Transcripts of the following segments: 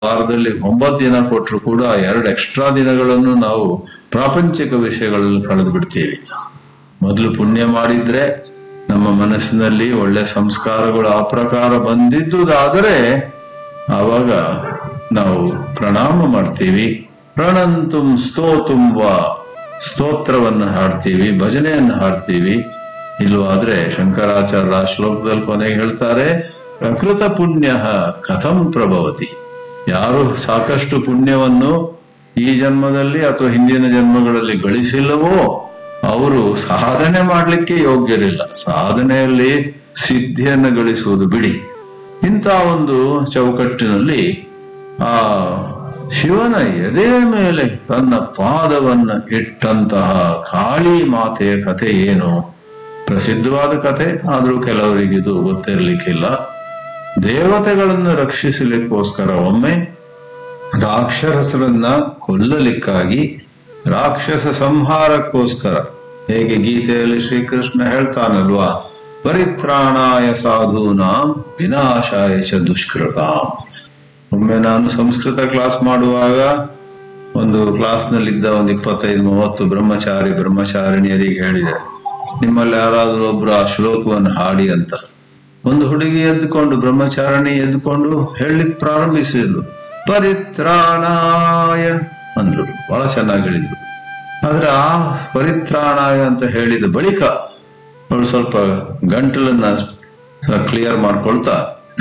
ವಾರದಲ್ಲಿ 9 ದಿನ ಕೊಟ್ಟರು ಕೂಡ 2 ಎಕ್ಸ್ಟ್ರಾ ದಿನಗಳನ್ನು ನಾವು ಪ್ರಾಪಂಚಿಕ ವಿಷಯಗಳಲ್ಲಿ ಕಳೆದು ಬಿಡ್ತೀವಿ. ಮೊದಲು ಪುಣ್ಯ ಮಾಡಿದ್ರೆ ನಮ್ಮ ಮನಸ್ಸಿನಲ್ಲಿ ಒಳ್ಳೆ ಸಂಸ್ಕಾರಗಳು ಆ ಪ್ರಕಾರ ಬಂದಿದ್ದುದಾದರೆ ಆವಾಗ ನಾವು ಪ್ರಣಾಮ ಮಾಡ್ತೀವಿ. ಪ್ರಣಂತುಂ ಸ್ತೋತುಂ ವಾ, ಸ್ತೋತ್ರವನ್ನು ಹಾಡ್ತೀವಿ, ಭಜನೆಯನ್ನು ಹಾಡ್ತೀವಿ. ಇಲ್ವಾದ್ರೆ ಶಂಕರಾಚಾರ್ಯ ಆ ಶ್ಲೋಕದಲ್ಲಿ ಕೊನೆಗೆ ಹೇಳ್ತಾರೆ, ಪ್ರಕೃತ ಪುಣ್ಯ ಕಥಂ ಪ್ರಭವತಿ. ಯಾರು ಸಾಕಷ್ಟು ಪುಣ್ಯವನ್ನು ಈ ಜನ್ಮದಲ್ಲಿ ಅಥವಾ ಹಿಂದಿನ ಜನ್ಮಗಳಲ್ಲಿ ಗಳಿಸಿಲ್ಲವೋ ಅವರು ಸಾಧನೆ ಮಾಡ್ಲಿಕ್ಕೆ ಯೋಗ್ಯರಿಲ್ಲ. ಸಾಧನೆಯಲ್ಲಿ ಸಿದ್ಧಿಯನ್ನು ಗಳಿಸುವುದು ಬಿಡಿ. ಇಂಥ ಒಂದು ಚೌಕಟ್ಟಿನಲ್ಲಿ ಆ ಶಿವನ ಎದೆಯ ಮೇಲೆ ತನ್ನ ಪಾದವನ್ನು ಇಟ್ಟಂತಹ ಕಾಳಿ ಮಾತೆಯ ಕಥೆ ಏನು? ಪ್ರಸಿದ್ಧವಾದ ಕಥೆ, ಆದ್ರೂ ಕೆಲವರಿಗೆ ಇದು ಗೊತ್ತಿರ್ಲಿಕ್ಕಿಲ್ಲ. ದೇವತೆಗಳನ್ನು ರಕ್ಷಿಸಲಿಕ್ಕೋಸ್ಕರ ಒಮ್ಮೆ ರಾಕ್ಷಸರನ್ನ ಕೊಲ್ಲಲಿಕ್ಕಾಗಿ, ರಾಕ್ಷಸ ಸಂಹಾರಕ್ಕೋಸ್ಕರ, ಹೇಗೆ ಗೀತೆಯಲ್ಲಿ ಶ್ರೀಕೃಷ್ಣ ಹೇಳ್ತಾನಲ್ವಾ, ಪರಿತ್ರಾಣಾಯ ಸಾಧೂನಾಂ ವಿನಾಶಾಯ ಚ ದುಷ್ಕೃತಾಂ. ಒಮ್ಮೆ ನಾನು ಸಂಸ್ಕೃತ ಕ್ಲಾಸ್ ಮಾಡುವಾಗ ಒಂದು ಕ್ಲಾಸ್ನಲ್ಲಿದ್ದ ಒಂದು 25-30 ಬ್ರಹ್ಮಚಾರಿಣಿಯರಿಗೆ ಹೇಳಿದೆ, ನಿಮ್ಮಲ್ಲಿ ಯಾರಾದ್ರೂ ಒಬ್ರು ಆ ಶ್ಲೋಕವನ್ನು ಹಾಡಿ ಅಂತ. ಒಂದು ಹುಡುಗಿ ಎದ್ದುಕೊಂಡು, ಬ್ರಹ್ಮಚಾರಿಣಿ ಎದ್ದುಕೊಂಡು ಹೇಳಲಿಕ್ಕೆ ಪ್ರಾರಂಭಿಸಿದ್ಲು, ಪರಿತ್ರಾಣಾಯ ಅಂದ್ರು. ಬಹಳ ಚೆನ್ನಾಗಿ ಹೇಳಿದ್ರು. ಆದ್ರೆ ಆ ಪರಿತ್ರಾಣಾಯ ಅಂತ ಹೇಳಿದ ಬಳಿಕ ಅವಳು ಸ್ವಲ್ಪ ಗಂಟಲನ್ನ ಕ್ಲಿಯರ್ ಮಾಡ್ಕೊಳ್ತಾ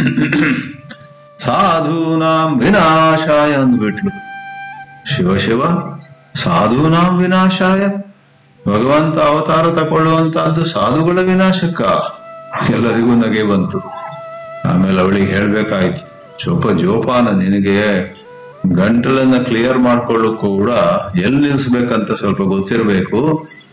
ಸಾಧೂನಾಂ ವಿನಾಶಾಯ ಅಂದ್ಬಿಟ್ಲು. ಶಿವ ಶಿವ, ಸಾಧೂನಾಂ ವಿನಾಶಾಯ? ಭಗವಂತ ಅವತಾರ ತಗೊಳ್ಳುವಂತಹದ್ದು ಸಾಧುಗಳ ವಿನಾಶಕ್ಕ? ಎಲ್ಲರಿಗೂ ನಗೆ ಬಂತು. ಆಮೇಲೆ ಅವಳಿಗೆ ಹೇಳ್ಬೇಕಾಯ್ತು, ಜೋಪಾನ, ನಿನಗೆ ಗಂಟಲನ್ನ ಕ್ಲಿಯರ್ ಮಾಡ್ಕೊಳ್ಳೋಕ್ಕೂ ಕೂಡ ಎಲ್ಲಿ ನಿಲ್ಸ್ಬೇಕಂತ ಸ್ವಲ್ಪ ಗೊತ್ತಿರಬೇಕು.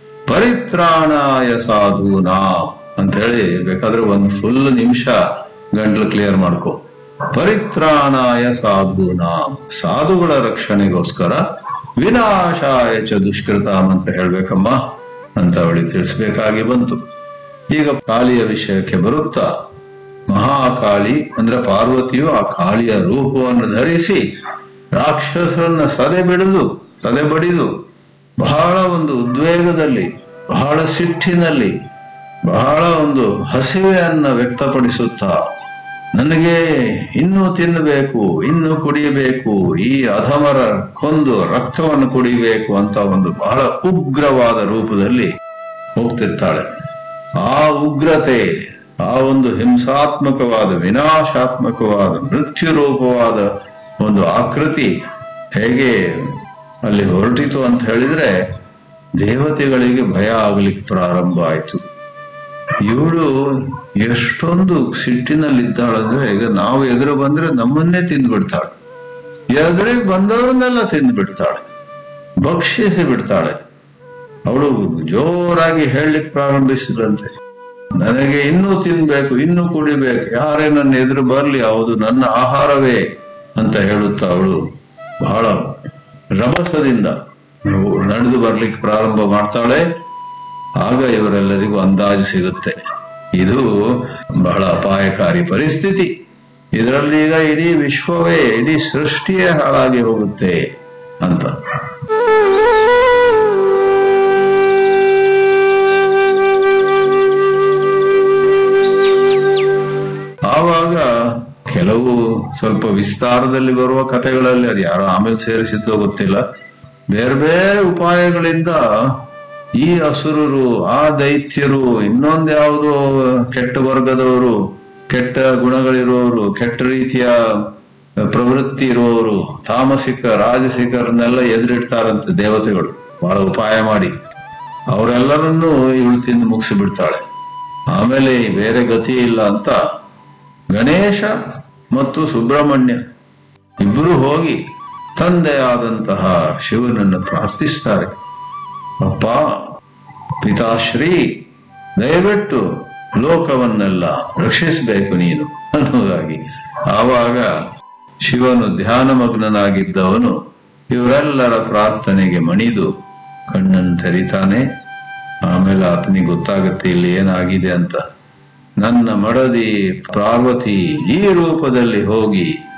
ಪರಿತ್ರಾಣಾಯ ಸಾಧೂನಾ ಅಂತ ಹೇಳಿ ಬೇಕಾದ್ರೆ ಒಂದು ಫುಲ್ ನಿಮಿಷ ಗಂಟಲು ಕ್ಲಿಯರ್ ಮಾಡ್ಕೊ. ಪರಿತ್ರಾಣಾಯ ಸಾಧೂನಾ, ಸಾಧುಗಳ ರಕ್ಷಣೆಗೋಸ್ಕರ, ವಿನಾಶಾಯ ಚ ದುಷ್ಕೃತಾಂ ಅಂತ ಹೇಳ್ಬೇಕಮ್ಮ ಅಂತ ಅವಳಿಗೆ ತಿಳಿಸ್ಬೇಕಾಗಿ ಬಂತು. ಈಗ ಕಾಳಿಯ ವಿಷಯಕ್ಕೆ ಬರುತ್ತಾ, ಮಹಾಕಾಳಿ ಅಂದ್ರೆ ಪಾರ್ವತಿಯು ಆ ಕಾಳಿಯ ರೂಪವನ್ನು ಧರಿಸಿ ರಾಕ್ಷಸರನ್ನ ಸದೆ ಬಡಿದು ಬಹಳ ಒಂದು ಉದ್ವೇಗದಲ್ಲಿ, ಬಹಳ ಸಿಟ್ಟಿನಲ್ಲಿ, ಬಹಳ ಒಂದು ಹಸಿವೆಯನ್ನ ವ್ಯಕ್ತಪಡಿಸುತ್ತಾ, ನನಗೆ ಇನ್ನೂ ತಿನ್ನಬೇಕು, ಇನ್ನೂ ಕುಡಿಯಬೇಕು, ಈ ಅಧಮರ ಕೊಂದು ರಕ್ತವನ್ನು ಕುಡಿಬೇಕು ಅಂತ ಒಂದು ಬಹಳ ಉಗ್ರವಾದ ರೂಪದಲ್ಲಿ ಹೋಗ್ತಿರ್ತಾಳೆ. ಆ ಉಗ್ರತೆ, ಆ ಒಂದು ಹಿಂಸಾತ್ಮಕವಾದ, ವಿನಾಶಾತ್ಮಕವಾದ, ಮೃತ್ಯು ರೂಪವಾದ ಒಂದು ಆಕೃತಿ ಹೇಗೆ ಅಲ್ಲಿ ಹೊರಟಿತು ಅಂತ ಹೇಳಿದ್ರೆ ದೇವತೆಗಳಿಗೆ ಭಯ ಆಗ್ಲಿಕ್ಕೆ ಪ್ರಾರಂಭ ಆಯ್ತು. ಇವಳು ಎಷ್ಟೊಂದು ಸಿಟ್ಟಿನಲ್ಲಿದ್ದಾಳಂದ್ರೆ, ಈಗ ನಾವು ಎದುರು ಬಂದ್ರೆ ನಮ್ಮನ್ನೇ ತಿಂದ್ಬಿಡ್ತಾಳೆ, ಎದುರಿಗೆ ಬಂದವರನ್ನೆಲ್ಲ ತಿಂದ್ಬಿಡ್ತಾಳೆ, ಭಕ್ಷಿಸಿ ಬಿಡ್ತಾಳೆ. ಅವಳು ಜೋರಾಗಿ ಹೇಳಲಿಕ್ಕೆ ಪ್ರಾರಂಭಿಸಿದಂತೆ, ನನಗೆ ಇನ್ನೂ ತಿನ್ಬೇಕು, ಇನ್ನೂ ಕುಡಿಬೇಕು, ಯಾರೇ ನನ್ನ ಎದುರು ಬರ್ಲಿ, ಹೌದು ನನ್ನ ಆಹಾರವೇ ಅಂತ ಹೇಳುತ್ತಾ ಅವಳು ಬಹಳ ರಭಸದಿಂದ ನಡೆದು ಬರ್ಲಿಕ್ಕೆ ಪ್ರಾರಂಭ ಮಾಡ್ತಾಳೆ. ಆಗ ಇವರೆಲ್ಲರಿಗೂ ಅಂದಾಜು ಸಿಗುತ್ತೆ, ಇದು ಬಹಳ ಅಪಾಯಕಾರಿ ಪರಿಸ್ಥಿತಿ, ಇದರಲ್ಲಿ ಈಗ ಇಡೀ ವಿಶ್ವವೇ, ಇಡೀ ಸೃಷ್ಟಿಯೇ ಹಾಳಾಗಿ ಹೋಗುತ್ತೆ ಅಂತ. ಆವಾಗ ಕೆಲವು ಸ್ವಲ್ಪ ವಿಸ್ತಾರದಲ್ಲಿ ಬರುವ ಕಥೆಗಳಲ್ಲಿ, ಅದು ಯಾರೋ ಆಮೇಲೆ ಸೇರಿಸಿದ್ದೋ ಗೊತ್ತಿಲ್ಲ, ಬೇರೆ ಬೇರೆ ಉಪಾಯಗಳಿಂದ ಈ ಅಸುರರು, ಆ ದೈತ್ಯರು, ಇನ್ನೊಂದು ಯಾವುದೋ ಕೆಟ್ಟ ವರ್ಗದವರು, ಕೆಟ್ಟ ಗುಣಗಳಿರುವವರು, ಕೆಟ್ಟ ರೀತಿಯ ಪ್ರವೃತ್ತಿ ಇರುವವರು, ತಾಮಸಿಕ ರಾಜಸಿಕರನ್ನೆಲ್ಲ ಎದುರಿಡ್ತಾರಂತೆ ದೇವತೆಗಳು ಬಹಳ ಉಪಾಯ ಮಾಡಿ. ಅವರೆಲ್ಲರನ್ನೂ ಇವಳು ತಿಂದು ಮುಗಿಸಿ ಬಿಡ್ತಾಳೆ. ಆಮೇಲೆ ಬೇರೆ ಗತಿ ಇಲ್ಲ ಅಂತ ಗಣೇಶ ಮತ್ತು ಸುಬ್ರಹ್ಮಣ್ಯ ಇಬ್ಬರು ಹೋಗಿ ತಂದೆಯಾದಂತಹ ಶಿವನನ್ನು ಪ್ರಾರ್ಥಿಸ್ತಾರೆ, ಅಪ್ಪ ಪಿತಾಶ್ರೀ, ದಯವಿಟ್ಟು ಲೋಕವನ್ನೆಲ್ಲ ರಕ್ಷಿಸಬೇಕು ನೀನು ಅನ್ನೋದಾಗಿ. ಆವಾಗ ಶಿವನು ಧ್ಯಾನಮಗ್ನನಾಗಿದ್ದವನು ಇವರೆಲ್ಲರ ಪ್ರಾರ್ಥನೆಗೆ ಮಣಿದು ಕಣ್ಣನ್ನು ತೆರಿತಾನೆ. ಆಮೇಲೆ ಆತನಿಗೆ ಗೊತ್ತಾಗುತ್ತೆ ಇಲ್ಲಿ ಏನಾಗಿದೆ ಅಂತ. ನನ್ನ ಮಡದಿ ಪಾರ್ವತಿ ಈ ರೂಪದಲ್ಲಿ ಹೋಗಿ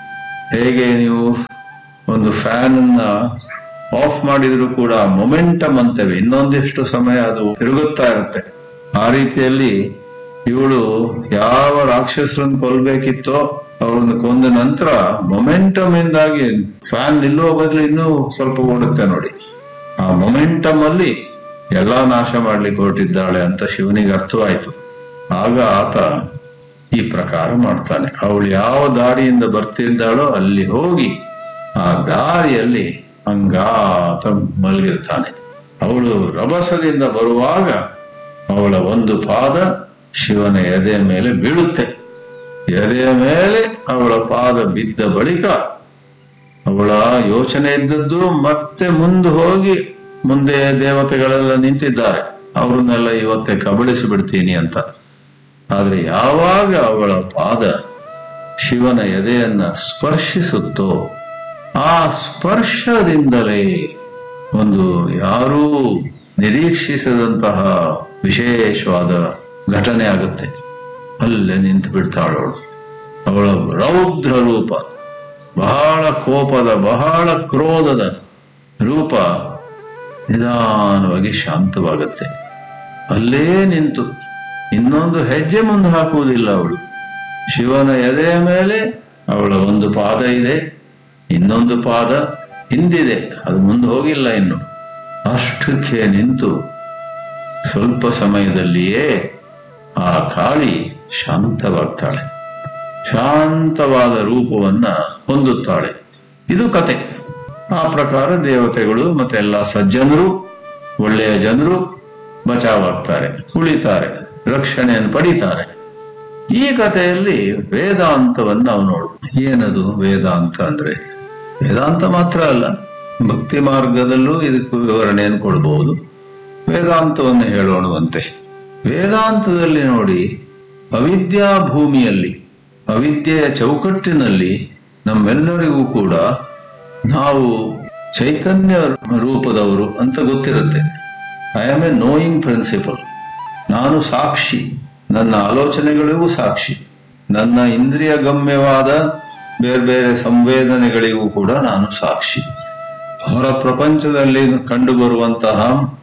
ಹೇಗೆ ನೀವು ಒಂದು ಫ್ಯಾನ್ ಅನ್ನ ಆಫ್ ಮಾಡಿದ್ರು ಕೂಡ ಮೊಮೆಂಟಮ್ ಅಂತೇವೆ, ಇನ್ನೊಂದಿಷ್ಟು ಸಮಯ ಅದು ತಿರುಗುತ್ತಾ ಇರುತ್ತೆ. ಆ ರೀತಿಯಲ್ಲಿ ಇವಳು ಯಾವ ರಾಕ್ಷಸರನ್ನು ಕೊಲ್ಬೇಕಿತ್ತೋ ಅವ್ರನ್ನ ಕೊಂದ ನಂತರ ಮೊಮೆಂಟಮ್ ಇಂದಾಗಿ ಫ್ಯಾನ್ ನಿಲ್ಲುವ ಬದಲು ಇನ್ನೂ ಸ್ವಲ್ಪ ಓಡುತ್ತೆ ನೋಡಿ. ಆ ಮೊಮೆಂಟಮ್ ಅಲ್ಲಿ ಎಲ್ಲಾ ನಾಶ ಮಾಡ್ಲಿಕ್ಕೆ ಹೊರಟಿದ್ದಾಳೆ ಅಂತ ಶಿವನಿಗೆ ಅರ್ಥವಾಯ್ತು. ಆಗ ಆತ ಈ ಪ್ರಕಾರ ಮಾಡ್ತಾನೆ. ಅವಳು ಯಾವ ದಾರಿಯಿಂದ ಬರ್ತಿದ್ದಾಳೋ ಅಲ್ಲಿ ಹೋಗಿ ಆ ದಾರಿಯಲ್ಲಿ ಅಂಗಾತ ಮಲಗಿರ್ತಾನೆ. ಅವಳು ರಭಸದಿಂದ ಬರುವಾಗ ಅವಳ ಒಂದು ಪಾದ ಶಿವನ ಎದೆಯ ಮೇಲೆ ಬೀಳುತ್ತೆ. ಎದೆಯ ಮೇಲೆ ಅವಳ ಪಾದ ಬಿದ್ದ ಬಳಿಕ ಅವಳ ಯೋಚನೆ ಇದ್ದದ್ದು ಮತ್ತೆ ಮುಂದೆ ಹೋಗಿ ಮುಂದೆ ದೇವತೆಗಳೆಲ್ಲ ನಿಂತಿದ್ದಾರೆ, ಅವ್ರನ್ನೆಲ್ಲ ಇವತ್ತೇ ಕಬಳಿಸಿ ಬಿಡ್ತೀನಿ ಅಂತ. ಆದ್ರೆ ಯಾವಾಗ ಅವಳ ಪಾದ ಶಿವನ ಎದೆಯನ್ನ ಸ್ಪರ್ಶಿಸುತ್ತೋ ಆ ಸ್ಪರ್ಶದಿಂದಲೇ ಒಂದು ಯಾರೂ ನಿರೀಕ್ಷಿಸದಂತಹ ವಿಶೇಷವಾದ ಘಟನೆ ಆಗುತ್ತೆ. ಅಲ್ಲೇ ನಿಂತು ಬಿಡ್ತಾಳವಳು. ಅವಳ ರೌದ್ರ ರೂಪ, ಬಹಳ ಕೋಪದ, ಬಹಳ ಕ್ರೋಧದ ರೂಪ ನಿಧಾನವಾಗಿ ಶಾಂತವಾಗುತ್ತೆ. ಅಲ್ಲೇ ನಿಂತು ಇನ್ನೊಂದು ಹೆಜ್ಜೆ ಮುಂದೆ ಹಾಕುವುದಿಲ್ಲ ಅವಳು. ಶಿವನ ಎದೆಯ ಮೇಲೆ ಅವಳ ಒಂದು ಪಾದ ಇದೆ, ಇನ್ನೊಂದು ಪಾದ ಹಿಂದಿದೆ, ಅದು ಮುಂದೆ ಹೋಗಿಲ್ಲ ಇನ್ನು. ಅಷ್ಟಕ್ಕೆ ನಿಂತು ಸ್ವಲ್ಪ ಸಮಯದಲ್ಲಿಯೇ ಆ ಕಾಳಿ ಶಾಂತವಾಗ್ತಾಳೆ, ಶಾಂತವಾದ ರೂಪವನ್ನ ಹೊಂದುತ್ತಾಳೆ. ಇದು ಕತೆ. ಆ ಪ್ರಕಾರ ದೇವತೆಗಳು ಮತ್ತೆ ಎಲ್ಲ ಸಜ್ಜನರು, ಒಳ್ಳೆಯ ಜನರು ಬಚಾವಾಗ್ತಾರೆ, ಉಳಿತಾರೆ, ರಕ್ಷಣೆಯನ್ನು ಪಡಿತಾರೆ. ಈ ಕಥೆಯಲ್ಲಿ ವೇದಾಂತವನ್ನು ನಾವು ನೋಡು. ಏನದು ವೇದಾಂತ ಅಂದ್ರೆ? ವೇದಾಂತ ಮಾತ್ರ ಅಲ್ಲ, ಭಕ್ತಿ ಮಾರ್ಗದಲ್ಲೂ ಇದಕ್ಕೂ ವಿವರಣೆಯನ್ನು ಕೊಡಬಹುದು. ವೇದಾಂತವನ್ನು ಹೇಳೋಣವಂತೆ. ವೇದಾಂತದಲ್ಲಿ ನೋಡಿ, ಅವಿದ್ಯಾ ಭೂಮಿಯಲ್ಲಿ, ಅವಿದ್ಯೆಯ ಚೌಕಟ್ಟಿನಲ್ಲಿ ನಮ್ಮೆಲ್ಲರಿಗೂ ಕೂಡ ನಾವು ಚೈತನ್ಯ ರೂಪದವರು ಅಂತ ಗೊತ್ತಿರುತ್ತೆ. I am A knowing principal. ನಾನು ಸಾಕ್ಷಿ, ನನ್ನ ಆಲೋಚನೆಗಳಿಗೂ ಸಾಕ್ಷಿ, ನನ್ನ ಇಂದ್ರಿಯ ಗಮ್ಯವಾದ ಬೇರೆ ಬೇರೆ ಸಂವೇದನೆಗಳಿಗೂ ಕೂಡ ನಾನು ಸಾಕ್ಷಿ. ಹೊರ ಪ್ರಪಂಚದಲ್ಲಿ ಕಂಡು ಬರುವಂತಹ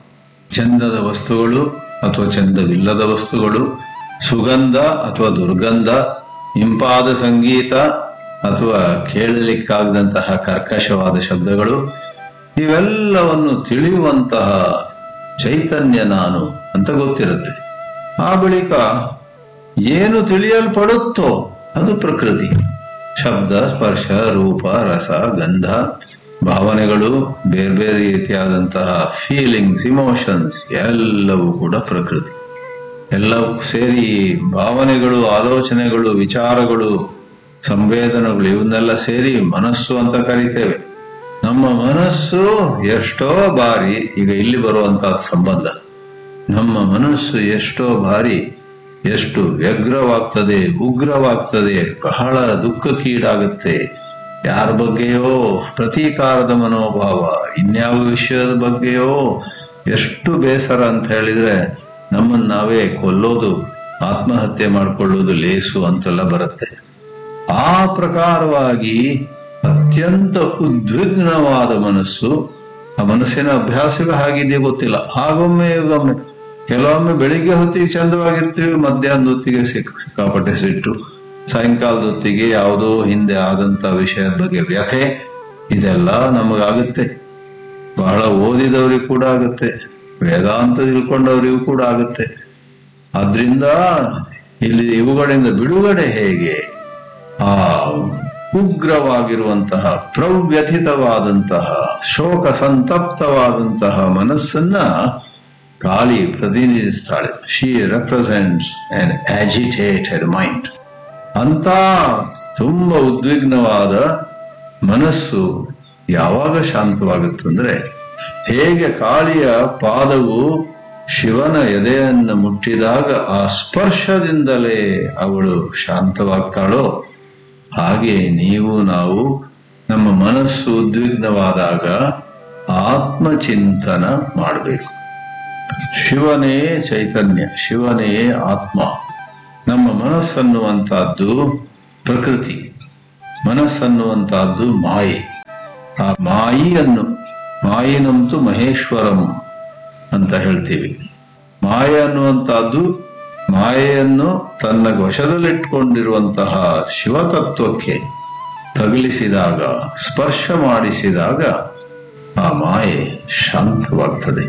ಚಂದದ ವಸ್ತುಗಳು ಅಥವಾ ಚಂದವಿಲ್ಲದ ವಸ್ತುಗಳು, ಸುಗಂಧ ಅಥವಾ ದುರ್ಗಂಧ, ಇಂಪಾದ ಸಂಗೀತ ಅಥವಾ ಕೇಳಲಿಕ್ಕಾಗದಂತಹ ಕರ್ಕಶವಾದ ಶಬ್ದಗಳು, ಇವೆಲ್ಲವನ್ನು ತಿಳಿಯುವಂತಹ ಚೈತನ್ಯ ನಾನು ಅಂತ ಗೊತ್ತಿರುತ್ತೆ. ಆ ಬಳಿಕ ಏನು ತಿಳಿಯಲ್ಪಡುತ್ತೋ ಅದು ಪ್ರಕೃತಿ. ಶಬ್ದ, ಸ್ಪರ್ಶ, ರೂಪ, ರಸ, ಗಂಧ, ಭಾವನೆಗಳು, ಬೇರೆ ಬೇರೆ ರೀತಿಯಾದಂತಹ ಫೀಲಿಂಗ್ಸ್, ಇಮೋಷನ್ಸ್ ಎಲ್ಲವೂ ಕೂಡ ಪ್ರಕೃತಿ. ಎಲ್ಲವೂ ಸೇರಿ ಭಾವನೆಗಳು, ಆಲೋಚನೆಗಳು, ವಿಚಾರಗಳು, ಸಂವೇದನೆಗಳು, ಇವನ್ನೆಲ್ಲ ಸೇರಿ ಮನಸ್ಸು ಅಂತ ಕರಿತೇವೆ. ನಮ್ಮ ಮನಸ್ಸು ಎಷ್ಟೋ ಬಾರಿ, ಈಗ ಇಲ್ಲಿ ಬರುವಂತಹ ಸಂಬಂಧ, ನಮ್ಮ ಮನಸ್ಸು ಎಷ್ಟೋ ಬಾರಿ ಎಷ್ಟು ವ್ಯಗ್ರವಾಗ್ತದೆ, ಉಗ್ರವಾಗ್ತದೆ, ಬಹಳ ದುಃಖಕ್ಕೀಡಾಗುತ್ತೆ. ಯಾರ ಬಗ್ಗೆಯೋ ಪ್ರತೀಕಾರದ ಮನೋಭಾವ, ಇನ್ಯಾವ ವಿಷಯದ ಬಗ್ಗೆಯೋ ಎಷ್ಟು ಬೇಸರ ಅಂತ ಹೇಳಿದ್ರೆ ನಮ್ಮನ್ನು ನಾವೇ ಕೊಲ್ಲೋದು, ಆತ್ಮಹತ್ಯೆ ಮಾಡಿಕೊಳ್ಳೋದು ಲೇಸು ಅಂತೆಲ್ಲ ಬರುತ್ತೆ. ಆ ಪ್ರಕಾರವಾಗಿ ಅತ್ಯಂತ ಉದ್ವಿಗ್ನವಾದ ಮನಸ್ಸು, ಆ ಮನಸ್ಸಿನ ಅಭ್ಯಾಸವೇ ಹಾಗಿದೆಯೇ ಗೊತ್ತಿಲ್ಲ. ಆಗೊಮ್ಮೆ ಈಗೊಮ್ಮೆ, ಕೆಲವೊಮ್ಮೆ ಬೆಳಿಗ್ಗೆ ಹೊತ್ತಿಗೆ ಚಂದವಾಗಿರ್ತೀವಿ, ಮಧ್ಯಾಹ್ನದ ಹೊತ್ತಿಗೆ ಸಿಕ್ಕಾಪಟ್ಟೆ ಸಿಟ್ಟು, ಸಾಯಂಕಾಲದ ಹೊತ್ತಿಗೆ ಯಾವುದೋ ಹಿಂದೆ ಆದಂತ ವಿಷಯದ ಬಗ್ಗೆ ವ್ಯಥೆ, ಇದೆಲ್ಲ ನಮಗಾಗುತ್ತೆ. ಬಹಳ ಓದಿದವರಿಗೂ ಕೂಡ ಆಗುತ್ತೆ, ವೇದಾಂತ ತಿಳ್ಕೊಂಡವರಿಗೂ ಕೂಡ ಆಗುತ್ತೆ. ಆದ್ರಿಂದ ಇಲ್ಲಿ ಇವುಗಳಿಂದ ಬಿಡುಗಡೆ ಹೇಗೆ? ಆ ಉಗ್ರವಾಗಿರುವಂತಹ, ಪ್ರವ್ಯಥಿತವಾದಂತಹ, ಶೋಕ ಸಂತಪ್ತವಾದಂತಹ ಮನಸ್ಸನ್ನ Kali ಪ್ರತಿನಿಧಿಸ್ತಾಳೆ. She represents on agitated mind. ಅಂತ ತುಂಬಾ ಉದ್ವಿಗ್ನವಾದ ಮನಸ್ಸು ಯಾವಾಗ ಶಾಂತವಾಗುತ್ತಂದ್ರೆ, ಹೇಗೆ ಕಾಳಿಯ ಪಾದವು ಶಿವನ ಎದೆಯನ್ನು ಮುಟ್ಟಿದಾಗ ಆ ಸ್ಪರ್ಶದಿಂದಲೇ ಅವಳು ಶಾಂತವಾಗ್ತಾಳೋ, ಹಾಗೆ ನೀವು ನಾವು ನಮ್ಮ ಮನಸ್ಸು ಉದ್ವಿಗ್ನವಾದಾಗ ಆತ್ಮಚಿಂತನ ಮಾಡಬೇಕು. ಶಿವನೇ ಚೈತನ್ಯ, ಶಿವನೇ ಆತ್ಮ. ನಮ್ಮ ಮನಸ್ಸನ್ನುವಂತಹದ್ದು ಪ್ರಕೃತಿ. ಮನಸ್ಸನ್ನುವಂತಹದ್ದು ಮಾಯೆ. ಆ ಮಾಯಿನಂತೂ ಮಹೇಶ್ವರಂ ಅಂತ ಹೇಳ್ತೀವಿ. ಮಾಯೆ ಅನ್ನುವಂತಹದ್ದು ಮಾಯೆಯನ್ನು ತನ್ನ ವಶದಲ್ಲಿಟ್ಕೊಂಡಿರುವಂತಹ ಶಿವತತ್ವಕ್ಕೆ ತಗುಲಿಸಿದಾಗ, ಸ್ಪರ್ಶ ಮಾಡಿಸಿದಾಗ ಆ ಮಾಯೆ ಶಾಂತವಾಗ್ತದೆ.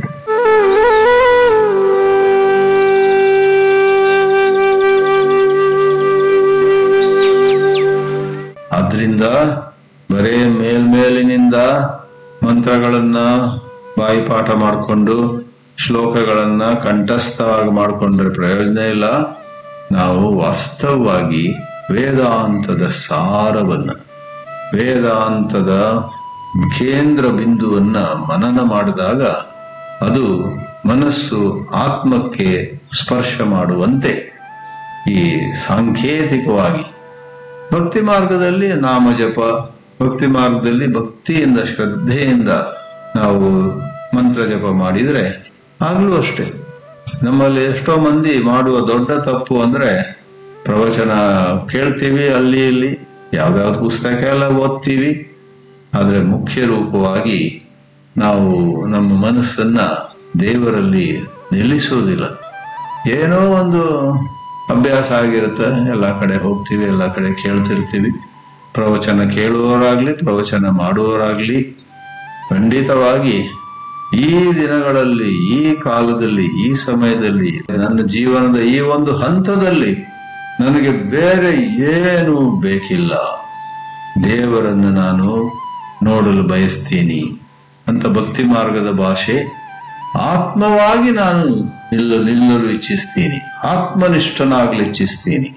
ಆದ್ರಿಂದ ಬರೇ ಮೇಲ್ಮೇಲಿನಿಂದ ಮಂತ್ರಗಳನ್ನ ಬಾಯಿಪಾಠ ಮಾಡಿಕೊಂಡು ಶ್ಲೋಕಗಳನ್ನ ಕಂಠಸ್ಥವಾಗಿ ಮಾಡಿಕೊಂಡ್ರೆ ಪ್ರಯೋಜನ ಇಲ್ಲ. ನಾವು ವಾಸ್ತವವಾಗಿ ವೇದಾಂತದ ಸಾರವನ್ನ, ವೇದಾಂತದ ಕೇಂದ್ರ ಬಿಂದುವನ್ನ ಮನನ ಮಾಡಿದಾಗ ಅದು ಮನಸ್ಸು ಆತ್ಮಕ್ಕೆ ಸ್ಪರ್ಶ ಮಾಡುವಂತೆ ಈ ಸಾಂಕೇತಿಕವಾಗಿ ಭಕ್ತಿ ಮಾರ್ಗದಲ್ಲಿ ನಾಮಜಪ, ಭಕ್ತಿ ಮಾರ್ಗದಲ್ಲಿ ಭಕ್ತಿಯಿಂದ ಶ್ರದ್ಧೆಯಿಂದ ನಾವು ಮಂತ್ರ ಜಪ ಮಾಡಿದ್ರೆ ಆಗ್ಲೂ ಅಷ್ಟೇ. ನಮ್ಮಲ್ಲಿ ಎಷ್ಟೋ ಮಂದಿ ಮಾಡುವ ದೊಡ್ಡ ತಪ್ಪು ಅಂದ್ರೆ ಪ್ರವಚನ ಕೇಳ್ತೀವಿ, ಅಲ್ಲಿ ಇಲ್ಲಿ ಯಾವ್ದಾವ್ದು ಪುಸ್ತಕ ಎಲ್ಲ ಓದ್ತೀವಿ, ಆದ್ರೆ ಮುಖ್ಯ ರೂಪವಾಗಿ ನಾವು ನಮ್ಮ ಮನಸ್ಸನ್ನ ದೇವರಲ್ಲಿ ನಿಲ್ಲಿಸುವುದಿಲ್ಲ. ಏನೋ ಒಂದು ಅಭ್ಯಾಸ ಆಗಿರುತ್ತೆ, ಎಲ್ಲಾ ಕಡೆ ಹೋಗ್ತೀವಿ, ಎಲ್ಲಾ ಕಡೆ ಕೇಳ್ತಿರ್ತೀವಿ. ಪ್ರವಚನ ಕೇಳುವವರಾಗ್ಲಿ ಪ್ರವಚನ ಮಾಡುವವರಾಗ್ಲಿ ಖಂಡಿತವಾಗಿ ಈ ದಿನಗಳಲ್ಲಿ, ಈ ಕಾಲದಲ್ಲಿ, ಈ ಸಮಯದಲ್ಲಿ, ನನ್ನ ಜೀವನದ ಈ ಒಂದು ಹಂತದಲ್ಲಿ ನನಗೆ ಬೇರೆ ಏನೂ ಬೇಕಿಲ್ಲ, ದೇವರನ್ನು ನಾನು ನೋಡಲು ಬಯಸ್ತೀನಿ ಅಂತ ಭಕ್ತಿ ಮಾರ್ಗದ ಭಾಷೆ. ಆತ್ಮವಾಗಿ ನಾನು ನಿಲ್ಲಲು ಇಚ್ಛಿಸ್ತೀನಿ, ಆತ್ಮನಿಷ್ಠನಾಗ್ಲಿ ಇಚ್ಛಿಸ್ತೀನಿ.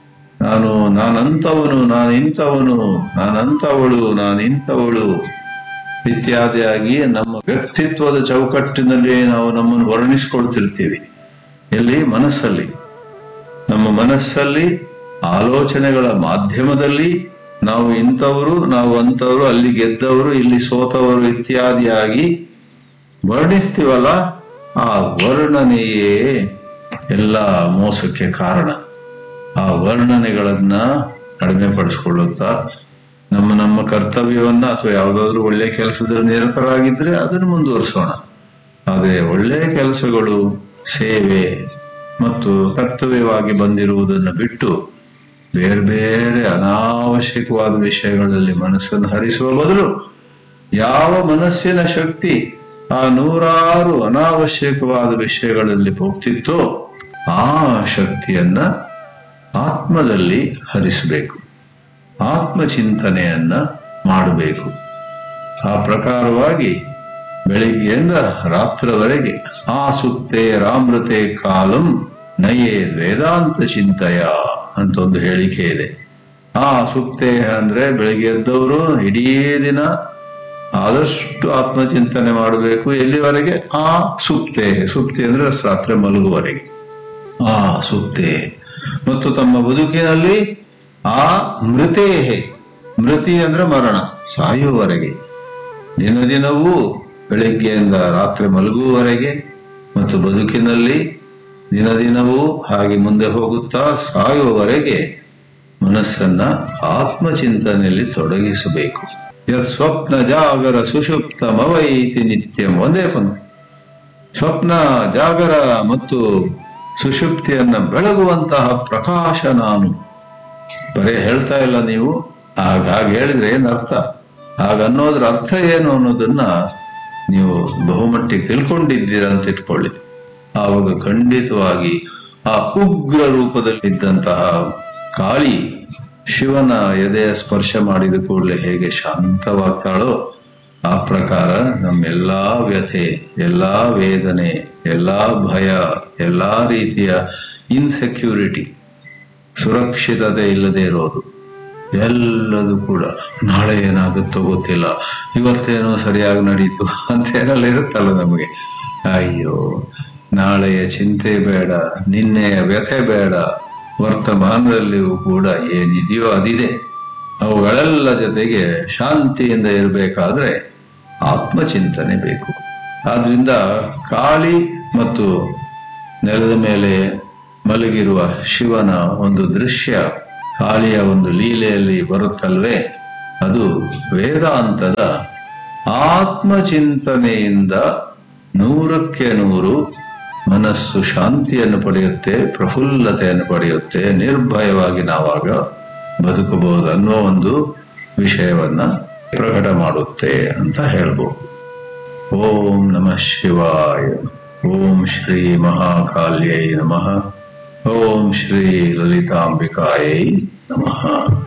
ನಾನಂತವನು, ನಾನಿಂಥವನು, ನಾನಂಥವಳು, ನಾನಿಂಥವಳು ಇತ್ಯಾದಿಯಾಗಿ ನಮ್ಮ ವ್ಯಕ್ತಿತ್ವದ ಚೌಕಟ್ಟಿನಲ್ಲಿ ನಾವು ನಮ್ಮನ್ನು ವರ್ಣಿಸ್ಕೊಳ್ತಿರ್ತೀವಿ. ಎಲ್ಲಿ? ಮನಸ್ಸಲ್ಲಿ. ನಮ್ಮ ಮನಸ್ಸಲ್ಲಿ ಆಲೋಚನೆಗಳ ಮಾಧ್ಯಮದಲ್ಲಿ ನಾವು ಇಂಥವರು, ನಾವು ಅಂಥವರು, ಅಲ್ಲಿ ಗೆದ್ದವರು, ಇಲ್ಲಿ ಸೋತವರು ಇತ್ಯಾದಿಯಾಗಿ ವರ್ಣಿಸ್ತೀವಲ್ಲ, ಆ ವರ್ಣನೆಯೇ ಎಲ್ಲ ಮೋಸಕ್ಕೆ ಕಾರಣ. ಆ ವರ್ಣನೆಗಳನ್ನ ಕಡಿಮೆ ಪಡಿಸ್ಕೊಳ್ಳುತ್ತಾ ನಮ್ಮ ಕರ್ತವ್ಯವನ್ನ ಅಥವಾ ಯಾವುದಾದ್ರೂ ಒಳ್ಳೆ ಕೆಲಸದಲ್ಲಿ ನಿರತರಾಗಿದ್ರೆ ಅದನ್ನು ಮುಂದುವರಿಸೋಣ. ಆದರೆ ಒಳ್ಳೆ ಕೆಲಸಗಳು, ಸೇವೆ ಮತ್ತು ಕರ್ತವ್ಯವಾಗಿ ಬಂದಿರುವುದನ್ನು ಬಿಟ್ಟು ಬೇರೆ ಬೇರೆ ಅನಾವಶ್ಯಕವಾದ ವಿಷಯಗಳಲ್ಲಿ ಮನಸ್ಸನ್ನು ಹರಿಸುವ ಬದಲು ಯಾವ ಮನಸ್ಸಿನ ಶಕ್ತಿ ಆ ನೂರಾರು ಅನಾವಶ್ಯಕವಾದ ವಿಷಯಗಳಲ್ಲಿ ಹೋಗ್ತಿತ್ತೋ ಆ ಶಕ್ತಿಯನ್ನ ಆತ್ಮದಲ್ಲಿ ಹರಿಸಬೇಕು, ಆತ್ಮಚಿಂತನೆಯನ್ನ ಮಾಡಬೇಕು. ಆ ಪ್ರಕಾರವಾಗಿ ಬೆಳಿಗ್ಗೆಯಿಂದ ರಾತ್ರವರೆಗೆ ಆ ಸುತ್ತೆ ರಾಮೃತೆ ಕಾಲಂ ನಯೇ ವೇದಾಂತ ಚಿಂತೆಯ ಅಂತ ಒಂದು ಹೇಳಿಕೆ ಇದೆ. ಆ ಸುತ್ತೆ ಅಂದ್ರೆ ಬೆಳಿಗ್ಗೆ ಎದ್ದವರು ಇಡೀ ದಿನ ಆದಷ್ಟು ಆತ್ಮಚಿಂತನೆ ಮಾಡಬೇಕು. ಎಲ್ಲಿವರೆಗೆ? ಆ ಸುಪ್ತಿ ಅಂದ್ರೆ ರಾತ್ರಿ ಮಲಗುವವರೆಗೆ ಆ ಸುಪ್ತೆ. ಮತ್ತು ತಮ್ಮ ಬದುಕಿನಲ್ಲಿ ಆ ಮೃತಿ ಅಂದ್ರೆ ಮರಣ, ಸಾಯುವವರೆಗೆ, ದಿನವೂ ಬೆಳಿಗ್ಗೆಯಿಂದ ರಾತ್ರಿ ಮಲಗುವವರೆಗೆ ಮತ್ತು ಬದುಕಿನಲ್ಲಿ ದಿನವೂ ಹಾಗೆ ಮುಂದೆ ಹೋಗುತ್ತಾ ಸಾಯುವವರೆಗೆ ಮನಸ್ಸನ್ನ ಆತ್ಮಚಿಂತನೆಯಲ್ಲಿ ತೊಡಗಿಸಬೇಕು. ಸ್ವಪ್ನ ಜಾಗರ ಸುಷುಪ್ತಮವೈತಿ ನಿತ್ಯಂ. ಒಂದೇ ಪಂಕ್ತಿ. ಸ್ವಪ್ನ, ಜಾಗರ ಮತ್ತು ಸುಷುಪ್ತಿಯನ್ನ ಬೆಳಗುವಂತಹ ಪ್ರಕಾಶ ನಾನು. ಬರೇ ಹೇಳ್ತಾ ಇಲ್ಲ ನೀವು, ಹಾಗಾಗಿ ಹೇಳಿದ್ರೆ ಏನರ್ಥ, ಹಾಗನ್ನೋದ್ರ ಅರ್ಥ ಏನು ಅನ್ನೋದನ್ನ ನೀವು ಬಹುಮಟ್ಟಿಗೆ ತಿಳ್ಕೊಂಡಿದ್ದೀರ ಅಂತ ಇಟ್ಕೊಳ್ಳಿ. ಆವಾಗ ಖಂಡಿತವಾಗಿ ಆ ಉಗ್ರ ರೂಪದಲ್ಲಿ ಇದ್ದಂತಹ ಕಾಳಿ ಶಿವನ ಎದೆಯ ಸ್ಪರ್ಶ ಮಾಡಿದ ಕೂಡಲೇ ಹೇಗೆ ಶಾಂತವಾಗ್ತಾಳೋ ಆ ಪ್ರಕಾರ ನಮ್ಮೆಲ್ಲಾ ವ್ಯಥೆ, ಎಲ್ಲಾ ವೇದನೆ, ಎಲ್ಲಾ ಭಯ, ಎಲ್ಲಾ ರೀತಿಯ ಇನ್ಸೆಕ್ಯೂರಿಟಿ, ಸುರಕ್ಷಿತತೆ ಇಲ್ಲದೆ ಇರೋದು ಎಲ್ಲದೂ ಕೂಡ ನಾಳೆ ಏನಾಗುತ್ತೋ ಗೊತ್ತಿಲ್ಲ, ಇವತ್ತೇನೋ ಸರಿಯಾಗಿ ನಡೀತು ಅಂತ ಏನೆಲ್ಲ ಇರುತ್ತಲ್ಲ ನಮಗೆ. ಅಯ್ಯೋ, ನಾಳೆಯ ಚಿಂತೆ ಬೇಡ, ನಿನ್ನೆಯ ವ್ಯಥೆ ಬೇಡ, ವರ್ತಮಾನದಲ್ಲಿಯೂ ಕೂಡ ಏನಿದೆಯೋ ಅದಿದೆ. ಅವುಗಳೆಲ್ಲ ಜೊತೆಗೆ ಶಾಂತಿಯಿಂದ ಇರಬೇಕಾದ್ರೆ ಆತ್ಮಚಿಂತನೆ ಬೇಕು. ಆದ್ರಿಂದ ಕಾಳಿ ಮತ್ತು ನೆಲದ ಮೇಲೆ ಮಲಗಿರುವ ಶಿವನ ಒಂದು ದೃಶ್ಯ ಕಾಳಿಯ ಒಂದು ಲೀಲೆಯಲ್ಲಿ ಬರುತ್ತಲ್ವೇ, ಅದು ವೇದಾಂತದ ಆತ್ಮಚಿಂತನೆಯಿಂದ 100% ಮನಸ್ಸು ಶಾಂತಿಯನ್ನು ಪಡೆಯುತ್ತೆ, ಪ್ರಫುಲ್ಲತೆಯನ್ನು ಪಡೆಯುತ್ತೆ, ನಿರ್ಭಯವಾಗಿ ನಾವಾಗ ಬದುಕಬಹುದು ಅನ್ನೋ ಒಂದು ವಿಷಯವನ್ನ ಪ್ರಕಟ ಮಾಡುತ್ತೆ ಅಂತ ಹೇಳ್ಬೋದು. ಓಂ ನಮಃ ಶಿವಾಯ. ಓಂ ಶ್ರೀ ಮಹಾಕಾಲ್ಯೈ ನಮಃ. ಓಂ ಶ್ರೀ ಲಲಿತಾಂಬಿಕಾಯೈ ನಮಃ.